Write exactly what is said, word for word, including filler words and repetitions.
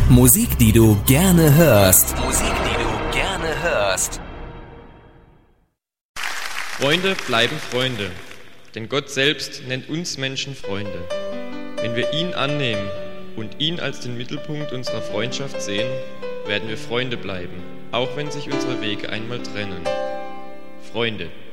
Musik, die du gerne hörst. Musik, die du gerne hörst. Freunde bleiben Freunde, denn Gott selbst nennt uns Menschen Freunde. Wenn wir ihn annehmen und ihn als den Mittelpunkt unserer Freundschaft sehen, werden wir Freunde bleiben, auch wenn sich unsere Wege einmal trennen. Freunde.